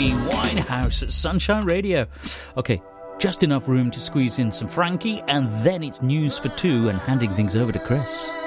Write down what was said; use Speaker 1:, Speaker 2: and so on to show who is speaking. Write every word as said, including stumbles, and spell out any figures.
Speaker 1: Amy Winehouse at Sunshine Radio. Okay, just enough room to squeeze in some Frankie, and then it's news for two and handing things over to Chris.